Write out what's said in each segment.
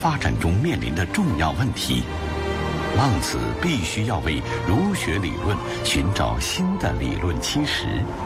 发展中面临的重要问题。孟子必须要为儒学理论寻找新的理论基石。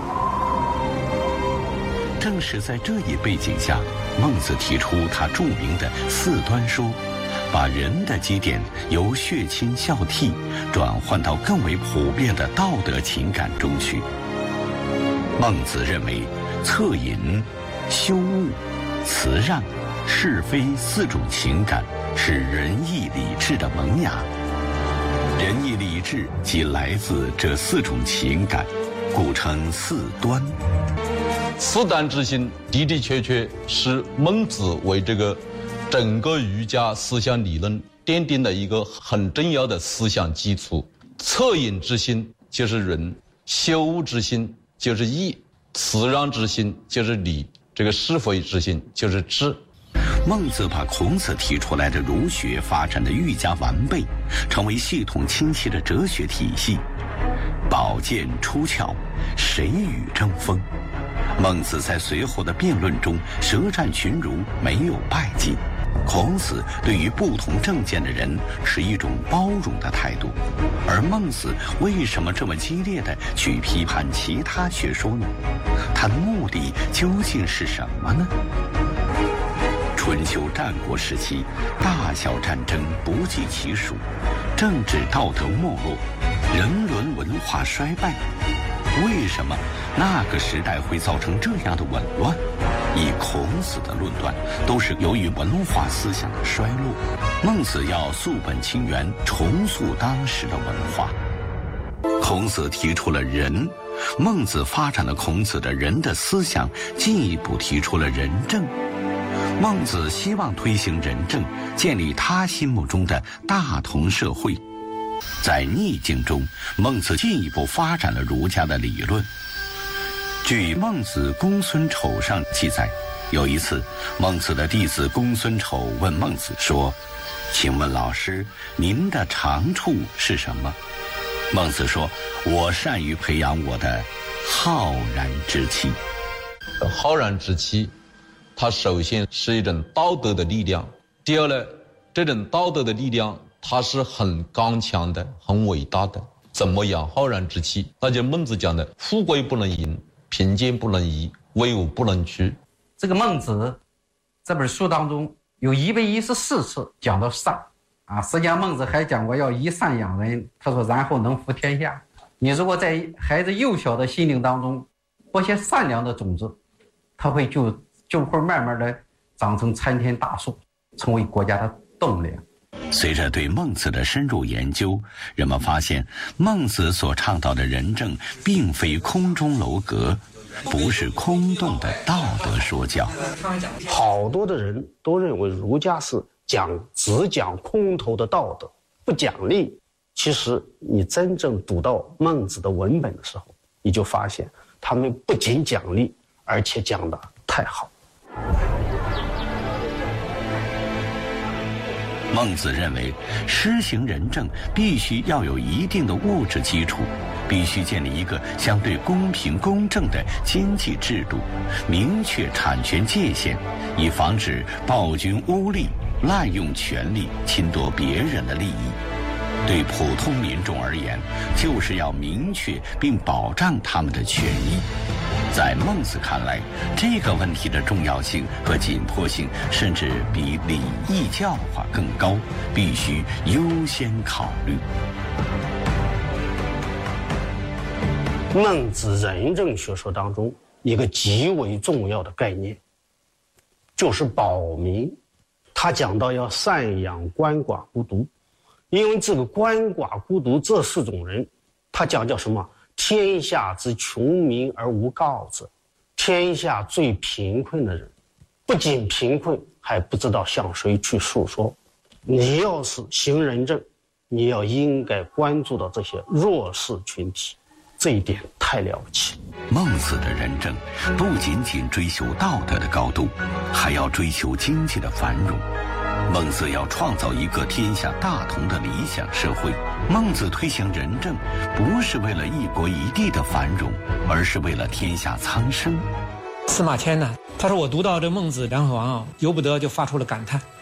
正是在这一背景下，孟子提出他著名的四端说，把人的基点由血亲孝悌转换到更为普遍的道德情感中去。孟子认为，恻隐、羞恶、辞让、是非四种情感是仁义礼智的萌芽。仁义礼智即来自这四种情感，故称四端。 四端之心的的确确是孟子为这个整个儒家思想理论奠定了一个很重要的思想基础。恻隐之心就是仁，羞恶之心就是义，辞让之心就是礼，这个是非之心就是智。 孟子把孔子提出来的儒学发展的愈加完备，成为系统清晰的哲学体系。宝剑出鞘，谁与争锋？孟子在随后的辩论中舌战群儒，没有败绩。孔子对于不同政见的人持一种包容的态度，而孟子为什么这么激烈地去批判其他学说呢？他的目的究竟是什么呢？春秋战国时期，大小战争不计其数，政治道德没落，人伦文化衰败。为什么那个时代会造成这样的紊乱？以孔子的论断，都是由于文化思想的衰落。孟子要溯本清源，重塑当时的文化。孔子提出了仁，孟子发展了孔子的仁的思想，进一步提出了仁政。孟子希望推行仁政，建立他心目中的大同社会。在逆境中，孟子进一步发展了儒家的理论。据《孟子·公孙丑》上记载，有一次，孟子的弟子公孙丑问孟子说：“请问老师，您的长处是什么？”孟子说：“我善于培养我的浩然之气。” 浩然之气，它首先是一种道德的力量。第二呢，这种道德的力量，它是很刚强的，很伟大的。怎么养浩然之气？那就孟子讲的：富贵不能淫，贫贱不能移，威武不能屈。 这个孟子这本书当中有114次讲到善啊，实际上孟子还讲过要以善养人，他说然后能服天下。你如果在孩子幼小的心灵当中播些善良的种子，他会就会慢慢的长成参天大树，成为国家的栋梁。 随着对孟子的深入研究，人们发现孟子所倡导的仁政并非空中楼阁，不是空洞的道德说教。 好多的人都认为儒家是只讲空头的道德，不讲理。其实你真正读到孟子的文本的时候，你就发现他们不仅讲理，而且讲得太好。 孟子认为，施行仁政必须要有一定的物质基础，必须建立一个相对公平公正的经济制度，明确产权界限，以防止暴君污吏滥用权力侵夺别人的利益。对普通民众而言，就是要明确并保障他们的权益。在孟子看来，这个问题的重要性和紧迫性甚至比礼义教化更高，必须优先考虑。 孟子仁政学说当中一个极为重要的概念，就是保民。他讲到要赡养鳏寡孤独，因为这个鳏寡孤独这4种人，他讲叫什么？天下之穷民而无告者，天下最贫困的人，不仅贫困，还不知道向谁去诉说。你要是行仁政，你要应该关注到这些弱势群体，这一点太了不起。 孟子的仁政不仅仅追求道德的高度，还要追求经济的繁荣。孟子要创造一个天下大同的理想社会。孟子推行仁政，不是为了一国一地的繁荣，而是为了天下苍生。 司马迁呢，他说我读到这孟子，然后由不得就发出了感叹。